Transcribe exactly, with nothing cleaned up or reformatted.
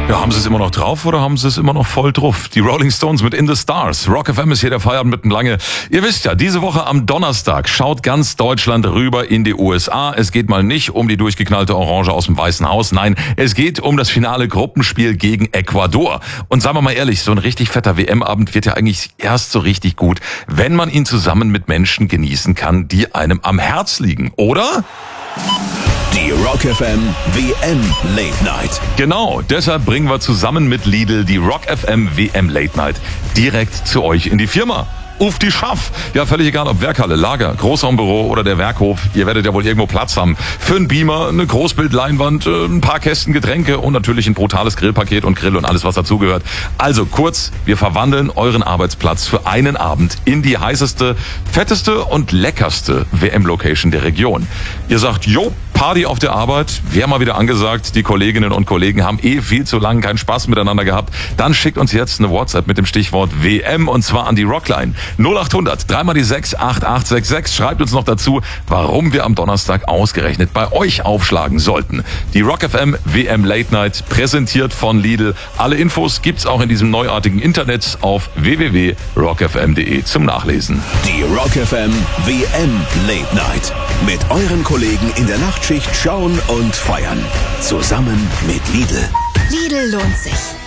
Ja, haben sie es immer noch drauf oder haben sie es immer noch voll drauf? Die Rolling Stones mit In the Stars. Rock F M ist hier der Feierabend mitten lange. Ihr wisst ja, diese Woche am Donnerstag schaut ganz Deutschland rüber in die U S A. Es geht mal nicht um die durchgeknallte Orange aus dem Weißen Haus. Nein, es geht um das finale Gruppenspiel gegen Ecuador. Und sagen wir mal ehrlich, so ein richtig fetter W M-Abend wird ja eigentlich erst so richtig gut, wenn man ihn zusammen mit Menschen genießen kann, die einem am Herz liegen, oder? Die Rock F M W M Late Night. Genau, deshalb bringen wir zusammen mit Lidl die Rock F M W M Late Night direkt zu euch in die Firma. Auf die Schaff. Ja, völlig egal, ob Werkhalle, Lager, Großraumbüro oder der Werkhof. Ihr werdet ja wohl irgendwo Platz haben. Für einen Beamer, eine Großbildleinwand, ein paar Kästen Getränke und natürlich ein brutales Grillpaket und Grill und alles, was dazugehört. Also kurz, wir verwandeln euren Arbeitsplatz für einen Abend in die heißeste, fetteste und leckerste W M-Location der Region. Ihr sagt, jo, Party auf der Arbeit, wäre mal wieder angesagt. Die Kolleginnen und Kollegen haben eh viel zu lange keinen Spaß miteinander gehabt. Dann schickt uns jetzt eine WhatsApp mit dem Stichwort W M und zwar an die Rockline null acht hundert drei mal die sechs acht acht sechs sechs. Schreibt uns noch dazu, warum wir am Donnerstag ausgerechnet bei euch aufschlagen sollten. Die Rock F M W M Late Night präsentiert von Lidl. Alle Infos gibt's auch in diesem neuartigen Internet auf w w w punkt rock f m punkt d e zum Nachlesen. Die Rock F M W M Late Night. Mit euren Kollegen in der Nachtschicht schauen und feiern. Zusammen mit Lidl. Lidl lohnt sich.